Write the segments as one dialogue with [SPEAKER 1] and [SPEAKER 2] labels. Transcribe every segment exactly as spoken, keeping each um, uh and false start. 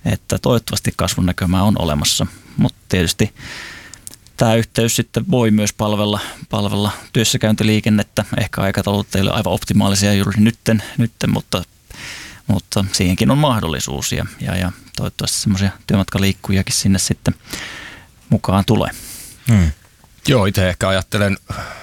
[SPEAKER 1] että toivottavasti kasvun näkymä on olemassa, mutta tietysti tämä yhteys sitten voi myös palvella, palvella työssäkäyntiliikennettä. Ehkä aikataulut ei ole aivan optimaalisia juuri nytten, nytten mutta, mutta siihenkin on mahdollisuus ja, ja, ja toivottavasti semmoisia työmatkaliikkujakin sinne sitten mukaan tulee.
[SPEAKER 2] Hmm. Joo, itse ehkä ajattelen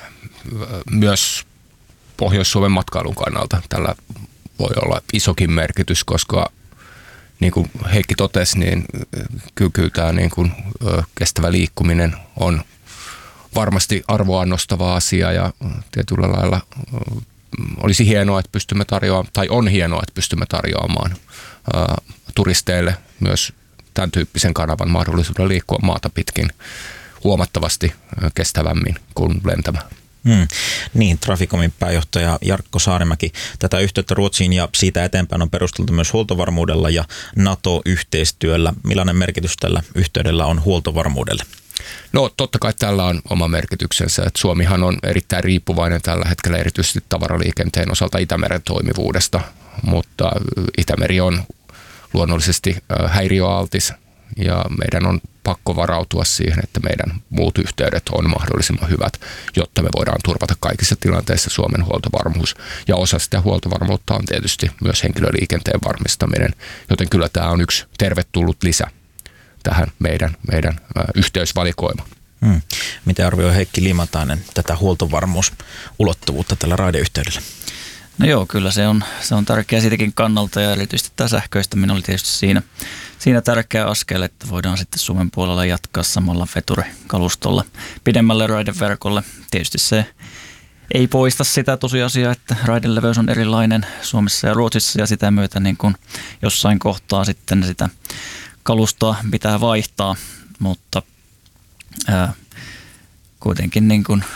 [SPEAKER 2] myös Pohjois-Suomen matkailun kannalta. Tällä voi olla isokin merkitys, koska niin kuin Heikki totesi, niin kyllä, kyllä tämä niin kuin kestävä liikkuminen on varmasti arvoa nostava asia ja tietyllä lailla olisi hienoa, että pystymme tarjoamaan, tai on hienoa, että pystymme tarjoamaan ää, turisteille myös tämän tyyppisen kanavan mahdollisuuden liikkua maata pitkin huomattavasti kestävämmin kuin lentämään.
[SPEAKER 3] Hmm. Niin, Traficomin pääjohtaja Jarkko Saarimäki. Tätä yhteyttä Ruotsiin ja siitä eteenpäin on perusteltu myös huoltovarmuudella ja NATO-yhteistyöllä. Millainen merkitys tällä yhteydellä on huoltovarmuudelle?
[SPEAKER 2] No totta kai tällä on oma merkityksensä. Että Suomihan on erittäin riippuvainen tällä hetkellä erityisesti tavaraliikenteen osalta Itämeren toimivuudesta, mutta Itämeri on luonnollisesti häiriöaltis ja meidän on pakko varautua siihen, että meidän muut yhteydet on mahdollisimman hyvät, jotta me voidaan turvata kaikissa tilanteissa Suomen huoltovarmuus. Ja osa sitä huoltovarmuutta on tietysti myös henkilöliikenteen varmistaminen, joten kyllä tämä on yksi tervetullut lisä tähän meidän, meidän yhteysvalikoimaan.
[SPEAKER 3] Hmm. Miten arvioi Heikki Limatainen tätä huoltovarmuusulottuvuutta tällä raideyhteydellä?
[SPEAKER 1] No joo, kyllä se on, se on tärkeä siitäkin kannalta ja erityisesti tämä sähköistäminen oli tietysti siinä, siinä tärkeä askel, että voidaan sitten Suomen puolella jatkaa samalla veturikalustolla pidemmälle raideverkolle. Tietysti se ei poista sitä tosiasiaa, että raideleveys on erilainen Suomessa ja Ruotsissa ja sitä myötä niin kuin jossain kohtaa sitten sitä kalustoa pitää vaihtaa, mutta ää, kuitenkin niin kuin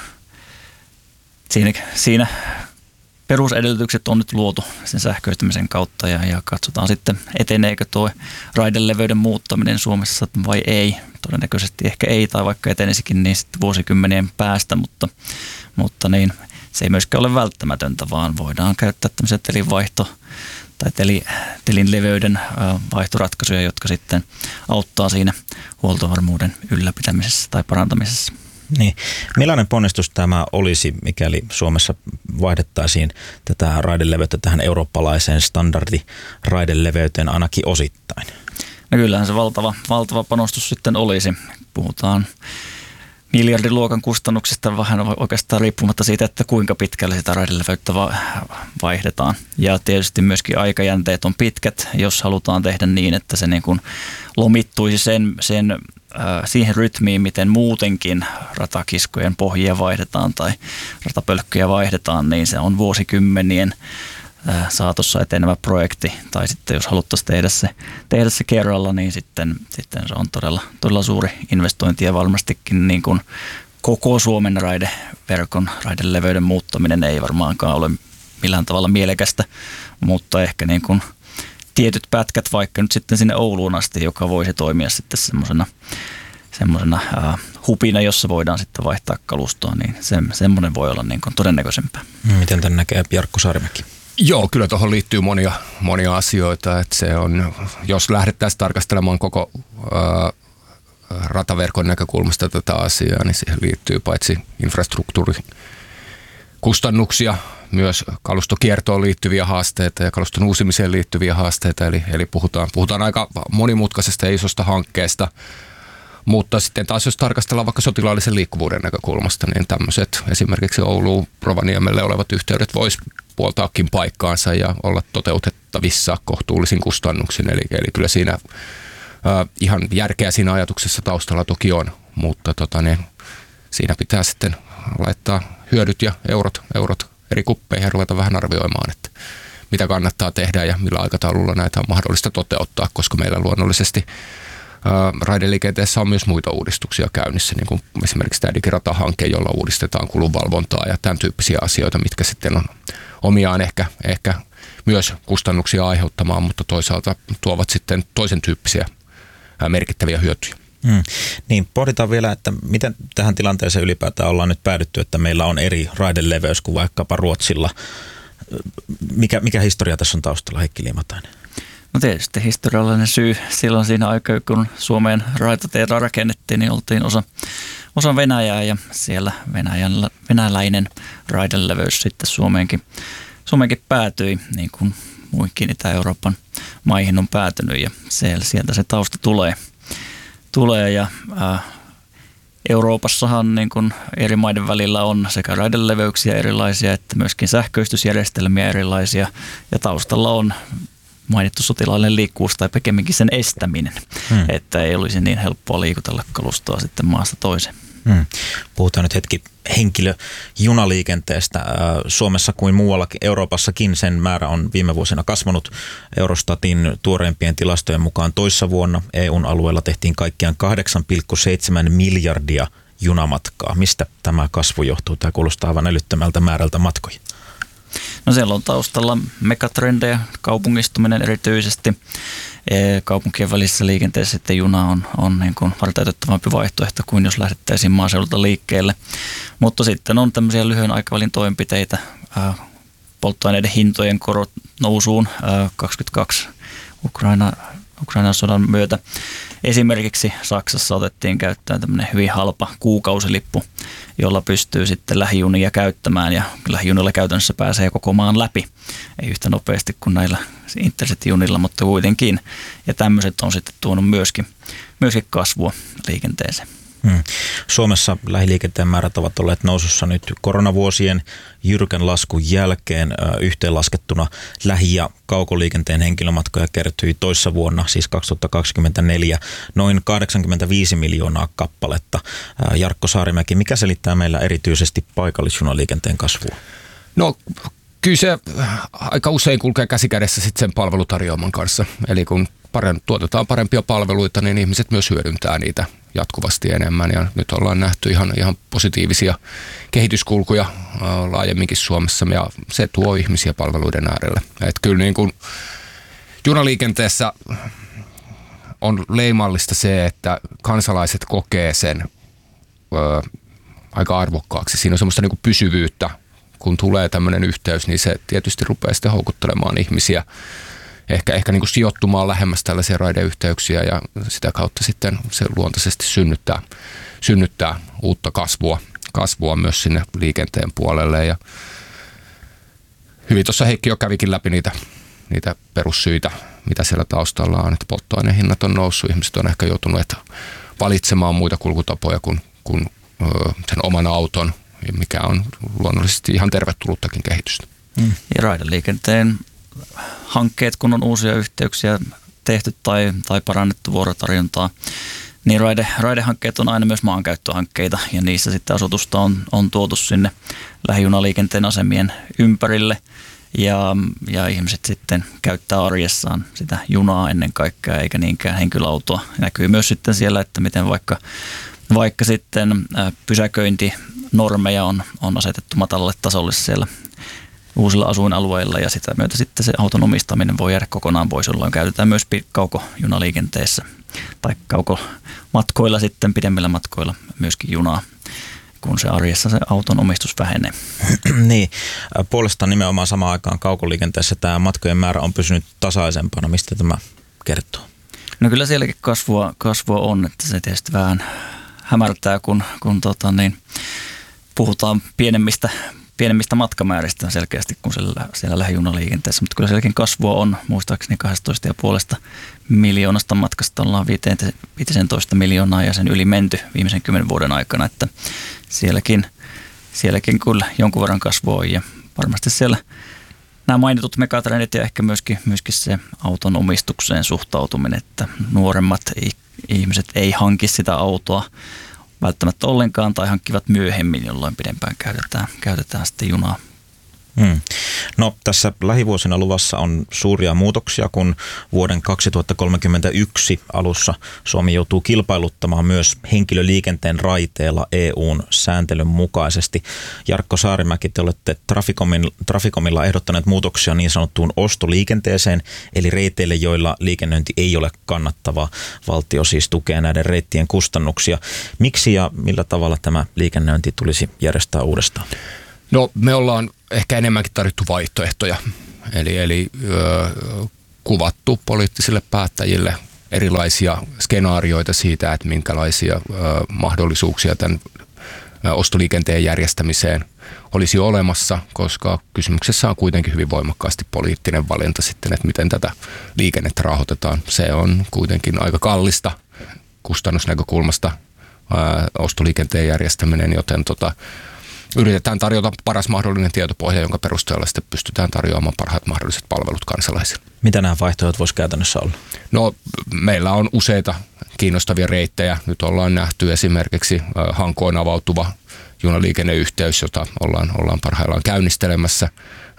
[SPEAKER 1] siinä, siinä perusedellytykset on nyt luotu sen sähköistämisen kautta ja, ja katsotaan sitten, eteneekö tuo raideleveyden muuttaminen Suomessa vai ei. Todennäköisesti ehkä ei, tai vaikka etenisikin niin sitten vuosikymmenien päästä, mutta, mutta niin, se ei myöskään ole välttämätöntä, vaan voidaan käyttää tämmöisiä telinvaihto- tai teli, telin leveyden vaihtoratkaisuja, jotka sitten auttaa siinä huoltovarmuuden ylläpitämisessä tai parantamisessa.
[SPEAKER 3] Niin. Millainen ponnistus tämä olisi, mikäli Suomessa vaihdettaisiin tätä raideleveyttä tähän eurooppalaiseen standardiraideleveyteen ainakin osittain?
[SPEAKER 1] No kyllähän se valtava, valtava panostus sitten olisi. Puhutaan miljardiluokan kustannuksista vähän oikeastaan riippumatta siitä, että kuinka pitkälle sitä raideleveyttä vaihdetaan. Ja tietysti myöskin aikajänteet on pitkät, jos halutaan tehdä niin, että se niin kuin lomittuisi sen, sen, äh, siihen rytmiin, miten muutenkin ratakiskojen pohjia vaihdetaan tai ratapölkkyjä vaihdetaan, niin se on vuosikymmenien äh, saatossa etenevä projekti. Tai sitten jos haluttaisiin tehdä se, tehdä se kerralla, niin sitten, sitten se on todella, todella suuri investointi ja varmastikin niin kuin koko Suomen raideverkon raideleveyden muuttaminen ei varmaankaan ole millään tavalla mielekästä, mutta ehkä niin kuin tietyt pätkät vaikka nyt sitten sinne Ouluun asti, joka voisi toimia sitten semmoisena semmoisena äh, hupina, jossa voidaan sitten vaihtaa kalustoa, niin se, semmoinen voi olla niin kuin todennäköisempää.
[SPEAKER 3] Miten tämän näkee Jarkko Saarimäki?
[SPEAKER 2] Joo, kyllä tuohon liittyy monia, monia asioita, että se on, jos lähdettäisiin tarkastelemaan koko ää, rataverkon näkökulmasta tätä asiaa, niin siihen liittyy paitsi infrastruktuurikustannuksia, myös kalustokiertoon liittyviä haasteita ja kaluston uusimiseen liittyviä haasteita, eli, eli puhutaan, puhutaan aika monimutkaisesta ja isosta hankkeesta, mutta sitten taas jos tarkastellaan vaikka sotilaallisen liikkuvuuden näkökulmasta, niin tämmöiset esimerkiksi Ouluun, Rovaniemelle olevat yhteydet vois puoltaakin paikkaansa ja olla toteutettavissa kohtuullisin kustannuksin. Eli, eli kyllä siinä äh, ihan järkeä siinä ajatuksessa taustalla toki on, mutta tota, niin, siinä pitää sitten laittaa hyödyt ja eurot, eurot eri kuppeihin ja ruveta vähän arvioimaan, että mitä kannattaa tehdä ja millä aikataululla näitä on mahdollista toteuttaa, koska meillä luonnollisesti raideliikenteessä on myös muita uudistuksia käynnissä, niin kuin esimerkiksi tämä digiratahanke, jolla uudistetaan kulunvalvontaa ja tämän tyyppisiä asioita, mitkä sitten on omiaan ehkä, ehkä myös kustannuksia aiheuttamaan, mutta toisaalta tuovat sitten toisen tyyppisiä merkittäviä hyötyjä.
[SPEAKER 3] Hmm. Niin, pohditaan vielä, että miten tähän tilanteeseen ylipäätään ollaan nyt päädytty, että meillä on eri raideleveys kuin vaikkapa Ruotsilla. Mikä, mikä historia tässä on taustalla, Heikki Limatainen?
[SPEAKER 1] No tietysti historiallinen syy. Silloin siinä aikaa, kun Suomeen raitateitä rakennettiin, niin oltiin osa, osa Venäjää ja siellä Venäjän, venäläinen raideleveys sitten Suomeenkin, Suomeenkin päätyi, niin kuin muihinkin Itä-Euroopan maihin on päätynyt ja siellä, sieltä se tausta tulee. tulee ja ää, Euroopassahan niin kuin eri maiden välillä on sekä raideleveyksiä erilaisia että myöskin sähköistysjärjestelmiä erilaisia ja taustalla on mainittu sotilaallinen liikkuvuus tai pikemminkin sen estäminen, hmm. että ei olisi niin helppoa liikutella kalustoa sitten maasta toiseen.
[SPEAKER 3] Hmm. Puhutaan nyt hetki henkilöjunaliikenteestä. Suomessa kuin muuallakin Euroopassakin sen määrä on viime vuosina kasvanut. Eurostatin tuoreimpien tilastojen mukaan toissa vuonna E U:n alueella tehtiin kaikkiaan kahdeksan pilkku seitsemän miljardia junamatkaa. Mistä tämä kasvu johtuu? Tämä kuulostaa aivan älyttömältä määrältä matkoja.
[SPEAKER 1] No siellä on taustalla megatrendejä, kaupungistuminen erityisesti. Kaupunkien välisessä liikenteessä sitten juna on, on niin kuin varteutettavampi vaihtoehto kuin jos lähdettäisiin maaseudulta liikkeelle. Mutta sitten on tämmöisiä lyhyen aikavälin toimenpiteitä, polttoaineiden hintojen korot nousuun kaksikymmentäkaksi Ukraina, Ukrainan sodan myötä. Esimerkiksi Saksassa otettiin käyttöön tämmöinen hyvin halpa kuukausilippu, jolla pystyy sitten lähijunia käyttämään ja lähijunilla käytännössä pääsee koko maan läpi. Ei yhtä nopeasti kuin näillä Intercity-junilla, mutta kuitenkin. Ja tämmöiset on sitten tuonut myöskin, myöskin kasvua liikenteeseen.
[SPEAKER 3] Hmm. Suomessa lähiliikenteen määrät ovat olleet nousussa nyt koronavuosien jyrkän laskun jälkeen. Yhteenlaskettuna lähi- ja kaukoliikenteen henkilömatkoja kertyi toissa vuonna, siis kaksituhattakaksikymmentäneljä, noin kahdeksankymmentäviisi miljoonaa kappaletta. Jarkko Saarimäki, mikä selittää meillä erityisesti paikallisjunaliikenteen kasvua?
[SPEAKER 2] No kyllä se aika usein kulkee käsikädessä sitten sen palvelutarjoaman kanssa. Eli kun parem, tuotetaan parempia palveluita, niin ihmiset myös hyödyntää niitä jatkuvasti enemmän. Ja nyt ollaan nähty ihan, ihan positiivisia kehityskulkuja ää, laajemminkin Suomessa ja se tuo ihmisiä palveluiden äärelle. Et kyllä niin kuin junaliikenteessä on leimallista se, että kansalaiset kokee sen ää, aika arvokkaaksi. Siinä on semmoista niin kuin pysyvyyttä. Kun tulee tämmöinen yhteys, niin se tietysti rupeaa sitten houkuttelemaan ihmisiä ehkä, ehkä niin kuin sijoittumaan lähemmäs tällaisia raideyhteyksiä ja sitä kautta sitten se luontaisesti synnyttää, synnyttää uutta kasvua, kasvua myös sinne liikenteen puolelle. Ja hyvin tuossa Heikki jo kävikin läpi niitä, niitä perussyitä, mitä siellä taustalla on, että polttoainehinnat on noussut, ihmiset on ehkä joutunut valitsemaan muita kulkutapoja kuin, kuin sen oman auton, mikä on luonnollisesti ihan tervetullutakin kehitystä.
[SPEAKER 1] Mm. Ja raideliikenteen hankkeet, kun on uusia yhteyksiä tehty tai, tai parannettu vuorotarjontaa, niin raide, raidehankkeet on aina myös maankäyttöhankkeita ja niissä sitten asutusta on, on tuotu sinne lähijunaliikenteen asemien ympärille ja, ja ihmiset sitten käyttää arjessaan sitä junaa ennen kaikkea eikä niinkään henkilöautoa. Näkyy myös sitten siellä, että miten vaikka, vaikka sitten pysäköintinormeja on, on asetettu matalalle tasolle siellä uusilla asuinalueilla ja sitä myötä sitten se auton omistaminen voi jäädä kokonaan pois, jolloin käytetään myös kaukojunaliikenteessä tai kaukomatkoilla sitten pidemmillä matkoilla myöskin junaa, kun se arjessa se auton omistus vähenee.
[SPEAKER 3] Niin, puolestaan nimenomaan samaan aikaan kaukoliikenteessä tämä matkojen määrä on pysynyt tasaisempana. Mistä tämä kertoo?
[SPEAKER 1] No kyllä sielläkin kasvua, kasvua on, että se tietysti vähän hämärtää, kun, kun tota niin, puhutaan pienemmistä pienemmistä matkamääristä selkeästi kuin siellä, siellä lähijunaliikenteessä, mutta kyllä sielläkin kasvua on. Muistaakseni kaksitoista pilkku viisi miljoonasta matkasta ollaan viisitoista miljoonaa ja sen yli menty viimeisen kymmenen vuoden aikana, että sielläkin, sielläkin kyllä jonkun verran kasvua on ja varmasti siellä nämä mainitut megatrendit ja ehkä myöskin, myöskin se auton omistukseen suhtautuminen, että nuoremmat ihmiset ei hanki sitä autoa välttämättä ollenkaan tai hankkivat myöhemmin, jolloin pidempään käytetään, käytetään sitten junaa.
[SPEAKER 3] Hmm. No tässä lähivuosina luvassa on suuria muutoksia, kun vuoden kaksituhattakolmekymmentäyksi alussa Suomi joutuu kilpailuttamaan myös henkilöliikenteen raiteilla E U:n sääntelyn mukaisesti. Jarkko Saarimäki, te olette Traficomin, Traficomilla ehdottaneet muutoksia niin sanottuun ostoliikenteeseen, eli reiteille, joilla liikennöinti ei ole kannattavaa. Valtio siis tukee näiden reittien kustannuksia. Miksi ja millä tavalla tämä liikennöinti tulisi järjestää uudestaan?
[SPEAKER 2] No me ollaan ehkä enemmänkin tarjottu vaihtoehtoja. Eli, eli ö, kuvattu poliittisille päättäjille erilaisia skenaarioita siitä, että minkälaisia ö, mahdollisuuksia tämän ö, ostoliikenteen järjestämiseen olisi olemassa, koska kysymyksessä on kuitenkin hyvin voimakkaasti poliittinen valinta sitten, että miten tätä liikennettä rahoitetaan. Se on kuitenkin aika kallista kustannusnäkökulmasta ää, ostoliikenteen järjestäminen, joten tota, yritetään tarjota paras mahdollinen tietopohja, jonka perusteella sitten pystytään tarjoamaan parhaat mahdolliset palvelut kansalaisille.
[SPEAKER 3] Mitä nämä vaihtoehdot voisi käytännössä olla?
[SPEAKER 2] No, meillä on useita kiinnostavia reittejä. Nyt ollaan nähty esimerkiksi Hankoon avautuva junaliikenneyhteys, jota ollaan, ollaan parhaillaan käynnistelemässä.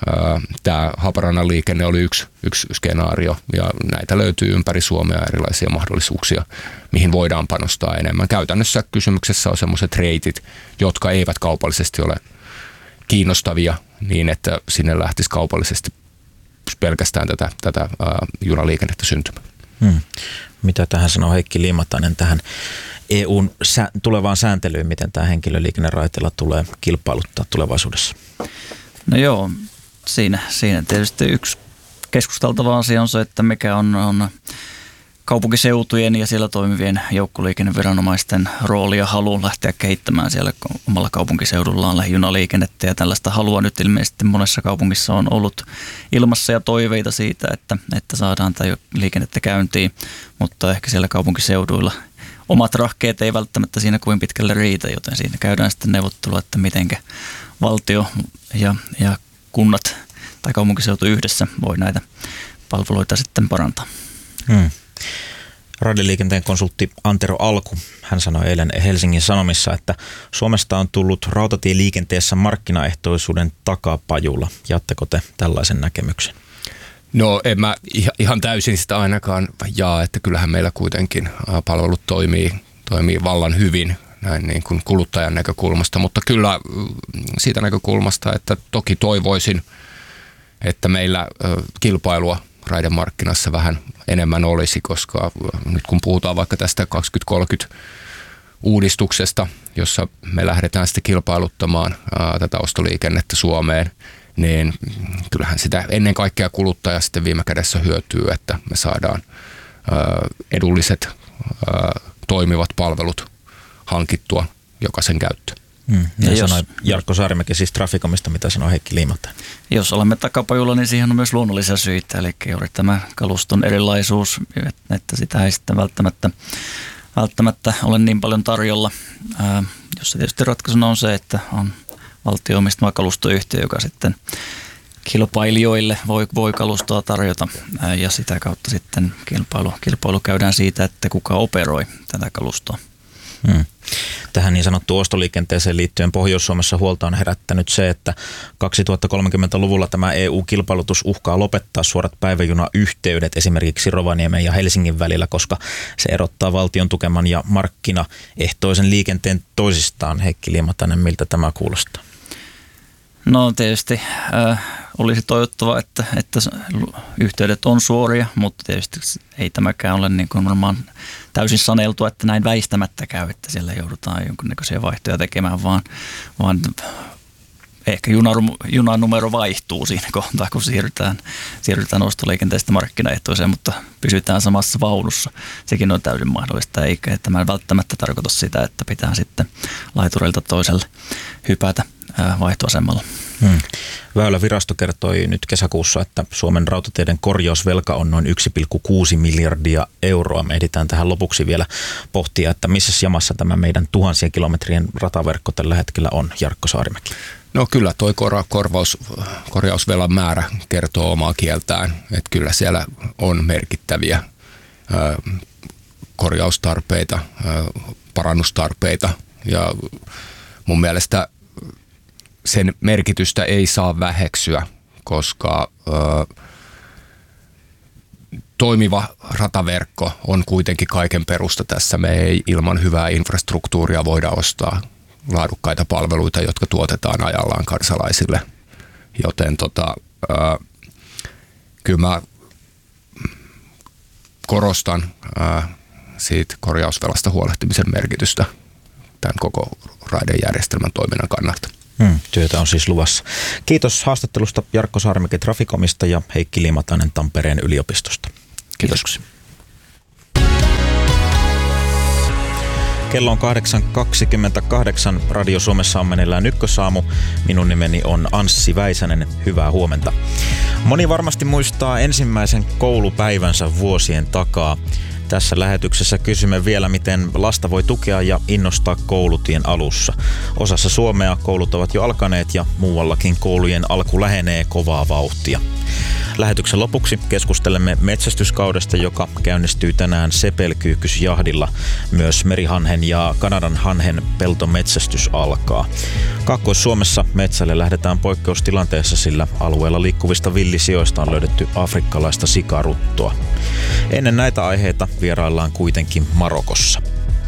[SPEAKER 2] Tämä Haaparannan liikenne oli yksi, yksi skenaario, ja näitä löytyy ympäri Suomea erilaisia mahdollisuuksia, mihin voidaan panostaa enemmän. Käytännössä kysymyksessä on sellaiset reitit, jotka eivät kaupallisesti ole kiinnostavia niin, että sinne lähtisi kaupallisesti pelkästään tätä, tätä ää, junaliikennettä syntymään.
[SPEAKER 3] Hmm. Mitä tähän sanoo Heikki Liimatainen tähän E U:n sä- tulevaan sääntelyyn, miten tämä henkilöliikenneraiteilla tulee kilpailuttaa tulevaisuudessa?
[SPEAKER 1] No joo, siinä, siinä tietysti yksi keskusteltava asia on se, että mikä on, on kaupunkiseutujen ja siellä toimivien joukkoliikenneviranomaisten rooli ja halu lähteä kehittämään siellä omalla kaupunkiseudullaan lähijunaliikennettä, ja tällaista halua nyt ilmeisesti monessa kaupungissa on ollut ilmassa ja toiveita siitä, että, että saadaan tämä liikennettä käyntiin, mutta ehkä siellä kaupunkiseuduilla omat rahkeet ei välttämättä siinä kuin pitkälle riitä, joten siinä käydään sitten neuvottelua, että mitenkä valtio ja, ja kunnat tai kaupunkiseutu yhdessä voi näitä palveluita sitten parantaa.
[SPEAKER 3] Hmm. Raideliikenteen konsultti Antero Alku, hän sanoi eilen Helsingin Sanomissa, että Suomesta on tullut rautatieliikenteessä markkinaehtoisuuden takapajula. Jaatteko te tällaisen näkemyksen?
[SPEAKER 2] No en mä ihan täysin sitä ainakaan jaa, että kyllähän meillä kuitenkin palvelut toimii, toimii vallan hyvin näin niin kuin kuluttajan näkökulmasta, mutta kyllä siitä näkökulmasta, että toki toivoisin, että meillä kilpailua raidemarkkinassa vähän enemmän olisi, koska nyt kun puhutaan vaikka tästä kaksituhattakolmekymmentä uudistuksesta, jossa me lähdetään sitten kilpailuttamaan ää, tätä ostoliikennettä Suomeen, niin kyllähän sitä ennen kaikkea kuluttaja sitten viime kädessä hyötyy, että me saadaan ää, edulliset ää, toimivat palvelut hankittua jokaisen käyttöön.
[SPEAKER 3] Mm. Ja
[SPEAKER 1] jos,
[SPEAKER 3] sanoi Jarkko Saarimäki siis Traficomista, mitä sanoi Heikki Liimatainen.
[SPEAKER 1] Jos olemme takapajulla, niin siihen on myös luonnollisia syitä, eli juuri tämä kaluston erilaisuus, että sitä ei sitten välttämättä, välttämättä ole niin paljon tarjolla. Ää, jossa tietysti ratkaisuna on se, että on valtio-omistama kalustoyhtiö, joka sitten kilpailijoille voi, voi kalustoa tarjota, ää, ja sitä kautta sitten kilpailu, kilpailu käydään siitä, että kuka operoi tätä kalustoa.
[SPEAKER 3] Hmm. Tähän niin sanottuun ostoliikenteeseen liittyen Pohjois-Suomessa huolta on herättänyt se, että kaksituhattakolmekymmentäluvulla tämä E U-kilpailutus uhkaa lopettaa suorat päiväjunayhteydet esimerkiksi Rovaniemen ja Helsingin välillä, koska se erottaa valtion tukeman ja markkinaehtoisen liikenteen toisistaan. Heikki Liimatainen, miltä tämä kuulostaa?
[SPEAKER 1] No tietysti äh, olisi toivottavaa, että, että yhteydet on suoria, mutta tietysti ei tämäkään ole niin kuin varmaan täysin saneltua, että näin väistämättä käy, että siellä joudutaan jonkinnäköisiä vaihtoja tekemään, vaan, vaan ehkä junanumero vaihtuu siinä kohtaa, kun siirrytään, siirrytään ostoliikenteestä markkinaehtoiseen, mutta pysytään samassa vaunussa. Sekin on täysin mahdollista, eikä tämä välttämättä tarkoita sitä, että pitää sitten laiturilta toiselle hypätä vaihtoasemalla.
[SPEAKER 3] Hmm. Väylävirasto kertoi nyt kesäkuussa, että Suomen rautateiden korjausvelka on noin yksi pilkku kuusi miljardia euroa. Me ehditään tähän lopuksi vielä pohtia, että missä jamassa tämä meidän tuhansien kilometrien rataverkko tällä hetkellä on, Jarkko Saarimäki.
[SPEAKER 2] No kyllä toi korvaus, korjausvelan määrä kertoo omaa kieltään, että kyllä siellä on merkittäviä ö, korjaustarpeita, ö, parannustarpeita, ja mun mielestä sen merkitystä ei saa väheksyä, koska ö, toimiva rataverkko on kuitenkin kaiken perusta tässä. Me ei ilman hyvää infrastruktuuria voida ostaa laadukkaita palveluita, jotka tuotetaan ajallaan kansalaisille. Joten tota, ö, kyllä mä korostan ö, siitä korjausvelasta huolehtimisen merkitystä tämän koko raidejärjestelmän toiminnan kannalta.
[SPEAKER 3] Hmm, työtä on siis luvassa. Kiitos haastattelusta Jarkko Saarimäki Traficomista ja Heikki Liimatainen Tampereen yliopistosta. Kiitoksia. Kello on kahdeksan kaksikymmentäkahdeksan. Radio Suomessa on meneillään Ykkösaamu. Minun nimeni on Anssi Väisänen. Hyvää huomenta. Moni varmasti muistaa ensimmäisen koulupäivänsä vuosien takaa. Tässä lähetyksessä kysymme vielä, miten lasta voi tukea ja innostaa koulutien alussa. Osassa Suomea koulut ovat jo alkaneet ja muuallakin koulujen alku lähenee kovaa vauhtia. Lähetyksen lopuksi keskustelemme metsästyskaudesta, joka käynnistyy tänään sepelkyykysjahdilla. Myös merihanhen ja Kanadan hanhen peltometsästys alkaa. Kaakkois-Suomessa metsälle lähdetään poikkeustilanteessa, sillä alueella liikkuvista villisijoista on löydetty afrikkalaista sikaruttoa. Ennen näitä aiheita vieraillaan kuitenkin Marokossa.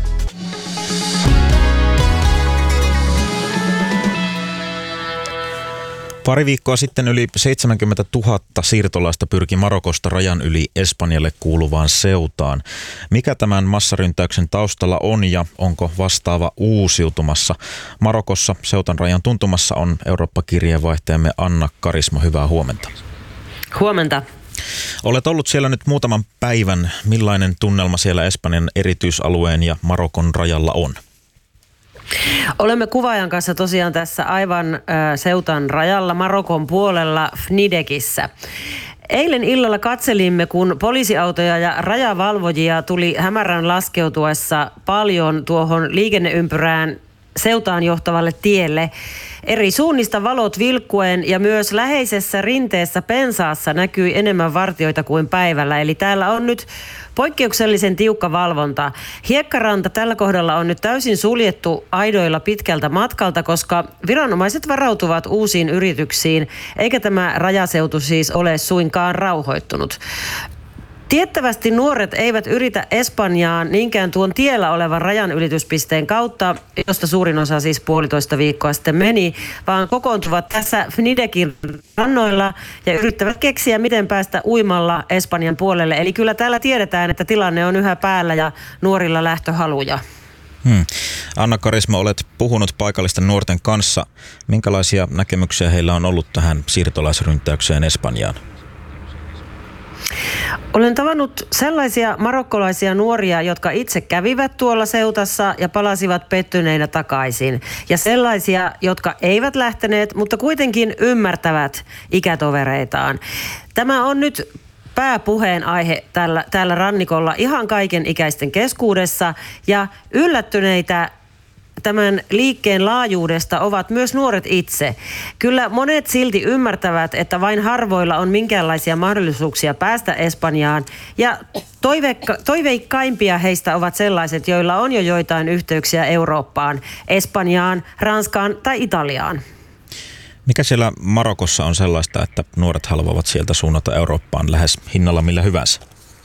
[SPEAKER 3] Pari viikkoa sitten yli seitsemänkymmentätuhatta siirtolaista pyrki Marokosta rajan yli Espanjalle kuuluvaan Ceutaan. Mikä tämän massaryntäyksen taustalla on ja onko vastaava uusiutumassa? Marokossa Ceutan rajan tuntumassa on Eurooppa-kirjeenvaihtajamme Anna Karisma. Hyvää huomenta.
[SPEAKER 4] Huomenta.
[SPEAKER 3] Olet ollut siellä nyt muutaman päivän. Millainen tunnelma siellä Espanjan erityisalueen ja Marokon rajalla on?
[SPEAKER 4] Olemme kuvaajan kanssa tosiaan tässä aivan äh, Ceutan rajalla Marokon puolella Fnidekissä. Eilen illalla katselimme, kun poliisiautoja ja rajavalvojia tuli hämärän laskeutuessa paljon tuohon liikenneympyrään Ceutaan johtavalle tielle. Eri suunnista valot vilkkuen ja myös läheisessä rinteessä pensaassa näkyi enemmän vartijoita kuin päivällä. Eli täällä on nyt poikkeuksellisen tiukka valvonta. Hiekkaranta tällä kohdalla on nyt täysin suljettu aidoilla pitkältä matkalta, koska viranomaiset varautuvat uusiin yrityksiin, eikä tämä rajaseutu siis ole suinkaan rauhoittunut. Tiettävästi nuoret eivät yritä Espanjaan niinkään tuon tiellä olevan rajanylityspisteen kautta, josta suurin osa siis puolitoista viikkoa sitten meni, vaan kokoontuvat tässä Fnidekin rannoilla ja yrittävät keksiä, miten päästä uimalla Espanjan puolelle. Eli kyllä täällä tiedetään, että tilanne on yhä päällä ja nuorilla lähtöhaluja.
[SPEAKER 3] Hmm. Anna Karisma, olet puhunut paikallisten nuorten kanssa. Minkälaisia näkemyksiä heillä on ollut tähän siirtolaisryntäykseen Espanjaan?
[SPEAKER 4] Olen tavannut sellaisia marokkolaisia nuoria, jotka itse kävivät tuolla Ceutassa ja palasivat pettyneinä takaisin. Ja sellaisia, jotka eivät lähteneet, mutta kuitenkin ymmärtävät ikätovereitaan. Tämä on nyt pääpuheen aihe tällä, tällä rannikolla ihan kaiken ikäisten keskuudessa ja yllättyneitä tämän liikkeen laajuudesta ovat myös nuoret itse. Kyllä monet silti ymmärtävät, että vain harvoilla on minkäänlaisia mahdollisuuksia päästä Espanjaan ja toiveikka, toiveikkaimpia heistä ovat sellaiset, joilla on jo joitain yhteyksiä Eurooppaan, Espanjaan, Ranskaan tai Italiaan.
[SPEAKER 3] Mikä siellä Marokossa on sellaista, että nuoret haluavat sieltä suunnata Eurooppaan lähes hinnalla millä hyvänsä?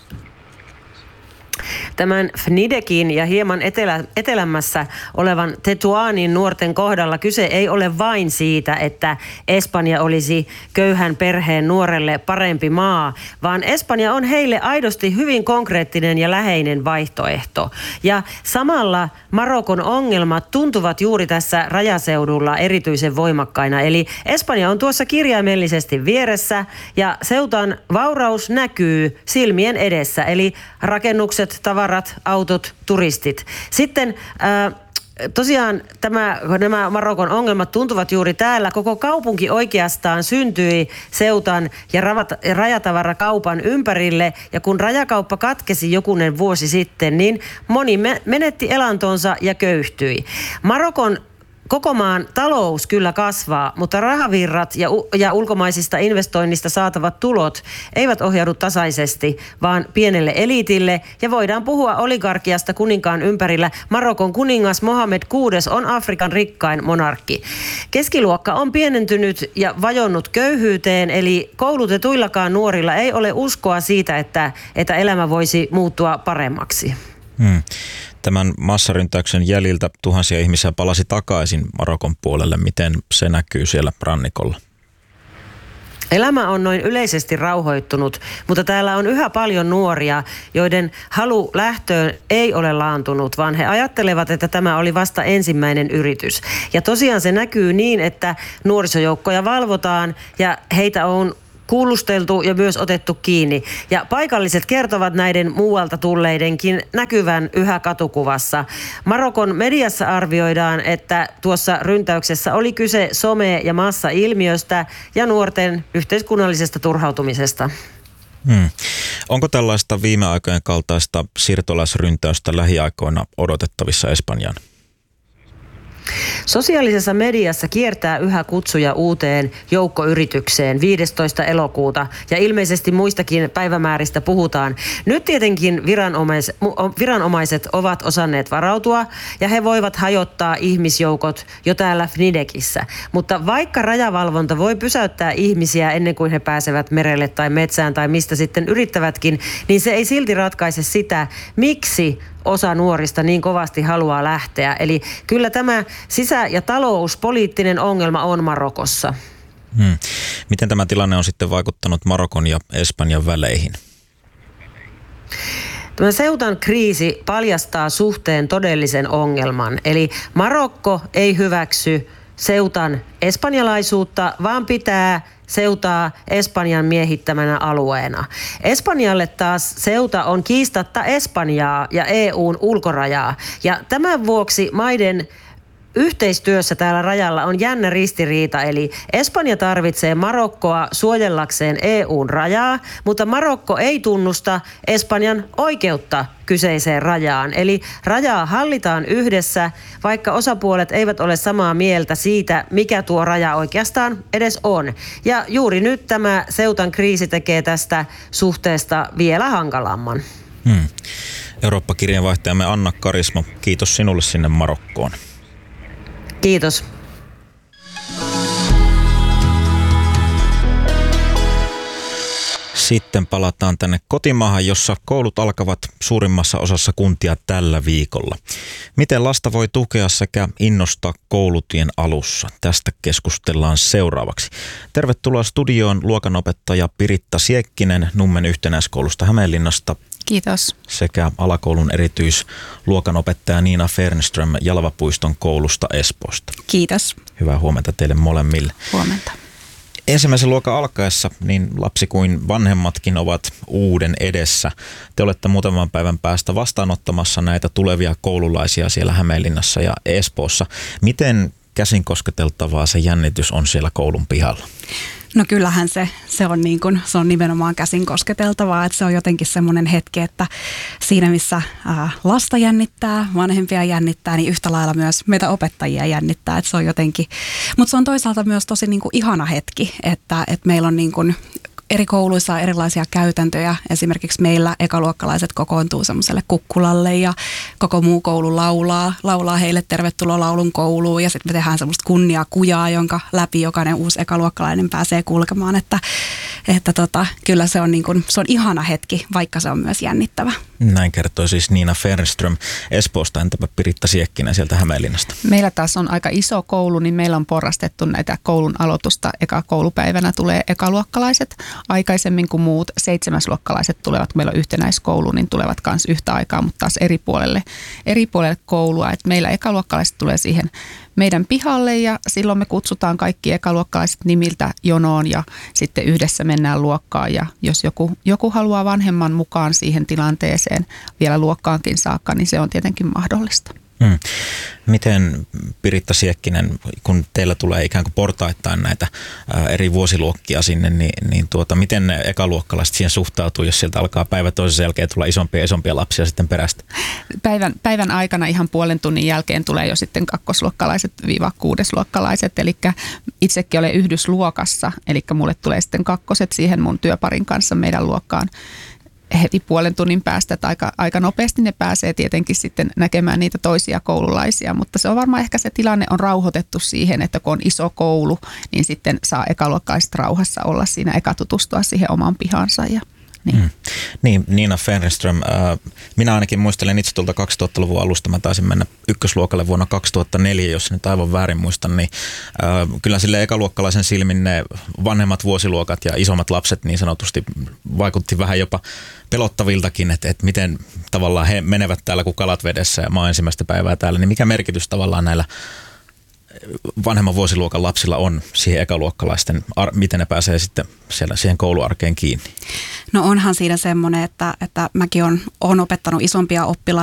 [SPEAKER 4] Tämän Fnidekin ja hieman etelä, etelämässä olevan Tetuanin nuorten kohdalla kyse ei ole vain siitä, että Espanja olisi köyhän perheen nuorelle parempi maa, vaan Espanja on heille aidosti hyvin konkreettinen ja läheinen vaihtoehto. Ja samalla Marokon ongelmat tuntuvat juuri tässä rajaseudulla erityisen voimakkaina. Eli Espanja on tuossa kirjaimellisesti vieressä ja Ceutan vauraus näkyy silmien edessä, eli rakennukset, tavarat, autot, turistit. Sitten ää, tosiaan tämä, nämä Marokon ongelmat tuntuvat juuri täällä. Koko kaupunki oikeastaan syntyi Ceutan ja rajatavarakaupan ympärille. Ja kun rajakauppa katkesi jokunen vuosi sitten, niin moni menetti elantonsa ja köyhtyi. Marokon Koko maan talous kyllä kasvaa, mutta rahavirrat ja, u- ja ulkomaisista investoinnista saatavat tulot eivät ohjaudu tasaisesti, vaan pienelle eliitille. Ja voidaan puhua oligarkiasta kuninkaan ympärillä. Marokon kuningas Mohammed kuudes on Afrikan rikkain monarkki. Keskiluokka on pienentynyt ja vajonnut köyhyyteen, eli koulutetuillakaan nuorilla ei ole uskoa siitä, että, että elämä voisi muuttua paremmaksi.
[SPEAKER 3] Hmm. Tämän massaryntäyksen jäljiltä tuhansia ihmisiä palasi takaisin Marokon puolelle. Miten se näkyy siellä rannikolla?
[SPEAKER 4] Elämä on noin yleisesti rauhoittunut, mutta täällä on yhä paljon nuoria, joiden halu lähtöön ei ole laantunut, vaan he ajattelevat, että tämä oli vasta ensimmäinen yritys. Ja tosiaan se näkyy niin, että nuorisojoukkoja valvotaan ja heitä on kuulusteltu ja myös otettu kiinni. Ja paikalliset kertovat näiden muualta tulleidenkin näkyvän yhä katukuvassa. Marokon mediassa arvioidaan, että tuossa ryntäyksessä oli kyse some- ja massailmiöstä ja nuorten yhteiskunnallisesta turhautumisesta.
[SPEAKER 3] Hmm. Onko tällaista viime aikojen kaltaista siirtolaisryntäystä lähiaikoina odotettavissa Espanjaan?
[SPEAKER 4] Sosiaalisessa mediassa kiertää yhä kutsuja uuteen joukkoyritykseen viidestoista elokuuta ja ilmeisesti muistakin päivämääristä puhutaan. Nyt tietenkin viranomais, viranomaiset ovat osanneet varautua ja he voivat hajottaa ihmisjoukot jo täällä Fnidekissä. Mutta vaikka rajavalvonta voi pysäyttää ihmisiä ennen kuin he pääsevät merelle tai metsään tai mistä sitten yrittävätkin, niin se ei silti ratkaise sitä, miksi osa nuorista niin kovasti haluaa lähteä. Eli kyllä tämä sisä- ja talouspoliittinen ongelma on Marokossa.
[SPEAKER 3] Hmm. Miten tämä tilanne on sitten vaikuttanut Marokon ja Espanjan väleihin?
[SPEAKER 4] Tämä Ceutan kriisi paljastaa suhteen todellisen ongelman. Eli Marokko ei hyväksy Ceutan espanjalaisuutta, vaan pitää Ceutaa Espanjan miehittämänä alueena. Espanjalle taas Ceuta on kiistatta Espanjaa ja E U:n ulkorajaa. Ja tämän vuoksi maiden yhteistyössä täällä rajalla on jännä ristiriita, eli Espanja tarvitsee Marokkoa suojellakseen E U:n rajaa, mutta Marokko ei tunnusta Espanjan oikeutta kyseiseen rajaan. Eli rajaa hallitaan yhdessä, vaikka osapuolet eivät ole samaa mieltä siitä, mikä tuo raja oikeastaan edes on. Ja juuri nyt tämä Ceutan kriisi tekee tästä suhteesta vielä hankalamman.
[SPEAKER 3] Hmm. Eurooppa-kirjeenvaihtajamme Anna Karismo, kiitos sinulle sinne Marokkoon.
[SPEAKER 4] Kiitos.
[SPEAKER 3] Sitten palataan tänne kotimaahan, jossa koulut alkavat suurimmassa osassa kuntia tällä viikolla. Miten lasta voi tukea sekä innostaa koulutien alussa? Tästä keskustellaan seuraavaksi. Tervetuloa studioon luokanopettaja Piritta Siekkinen Nummen yhtenäiskoulusta Hämeenlinnasta.
[SPEAKER 5] Kiitos.
[SPEAKER 3] Sekä alakoulun erityisluokanopettaja Niina Fernström Jalvapuiston koulusta Espoosta.
[SPEAKER 5] Kiitos.
[SPEAKER 3] Hyvää huomenta teille molemmille.
[SPEAKER 5] Huomenta.
[SPEAKER 3] Ensimmäisen luokan alkaessa niin lapsi kuin vanhemmatkin ovat uuden edessä. Te olette muutaman päivän päästä vastaanottamassa näitä tulevia koululaisia siellä Hämeenlinnassa ja Espoossa. Miten käsin kosketeltavaa se jännitys on siellä koulun pihalla?
[SPEAKER 5] No kyllähän se, se, on niin kuin, se on nimenomaan käsin kosketeltavaa, että se on jotenkin semmoinen hetki, että siinä missä ää, lasta jännittää, vanhempia jännittää, niin yhtä lailla myös meitä opettajia jännittää, että se on jotenkin, mutta se on toisaalta myös tosi niin kuin ihana hetki, että, että meillä on niin kuin eri kouluissa on erilaisia käytäntöjä. Esimerkiksi meillä ekaluokkalaiset kokoontuu semmoiselle kukkulalle ja koko muu koulu laulaa, laulaa heille tervetuloa laulun kouluun ja sitten me tehdään semmoista kunniakujaa, jonka läpi jokainen uusi ekaluokkalainen pääsee kulkemaan. Että, että tota, kyllä se on, niin kuin, se on ihana hetki, vaikka se on myös jännittävä.
[SPEAKER 3] Näin kertoi siis Niina Fernström Espoosta, entäpä Piritta Siekkinen sieltä Hämeenlinnasta?
[SPEAKER 6] Meillä taas on aika iso koulu, niin meillä on porrastettu näitä koulun aloitusta. Eka koulupäivänä tulee ekaluokkalaiset. Aikaisemmin kuin muut seitsemäsluokkalaiset tulevat, kun meillä on yhtenäiskoulu, niin tulevat myös yhtä aikaa, mutta taas eri puolelle, eri puolelle koulua. Et meillä ekaluokkalaiset tulee siihen meidän pihalle ja silloin me kutsutaan kaikki ekaluokkalaiset nimiltä jonoon ja sitten yhdessä mennään luokkaan. Ja jos joku, joku haluaa vanhemman mukaan siihen tilanteeseen vielä luokkaankin saakka, niin se on tietenkin mahdollista.
[SPEAKER 3] Hmm. Miten Piritta Siekkinen, kun teillä tulee ikään kuin portaittain näitä ää, eri vuosiluokkia sinne, niin, niin tuota, miten ne ekaluokkalaiset siihen suhtautuu, jos sieltä alkaa päivä toisen jälkeen tulla isompia ja isompia lapsia sitten perästä?
[SPEAKER 6] Päivän, päivän aikana ihan puolen tunnin jälkeen tulee jo sitten kakkosluokkalaiset viiva kuudesluokkalaiset, eli itsekin olen yhdysluokassa, eli mulle tulee sitten kakkoset siihen mun työparin kanssa meidän luokkaan heti puolen tunnin päästä, että aika, aika nopeasti ne pääsee tietenkin sitten näkemään niitä toisia koululaisia, mutta se on varmaan ehkä se tilanne on rauhoitettu siihen, että kun on iso koulu, niin sitten saa ekaluokkalaiset rauhassa olla siinä eka tutustua siihen omaan pihansa ja Niin.
[SPEAKER 3] Mm. Niin, Niina Fenriström, äh, minä ainakin muistelen itse tuolta kaksituhattaluvun alusta, mä taisin mennä ykkösluokalle vuonna kaksituhattaneljä, jos nyt aivan väärin muistan, niin äh, kyllä sille ekaluokkalaisen silmin ne vanhemmat vuosiluokat ja isommat lapset niin sanotusti vaikutti vähän jopa pelottaviltakin, että, että miten tavallaan he menevät täällä kuin kalat vedessä ja mä oon ensimmäistä päivää täällä, niin mikä merkitys tavallaan näillä vanhemman vuosiluokan lapsilla on siihen ekaluokkalaisten, miten ne pääsee sitten siellä siihen kouluarkeen kiinni?
[SPEAKER 5] No onhan siinä semmoinen, että, että mäkin olen, olen opettanut isompia oppilaita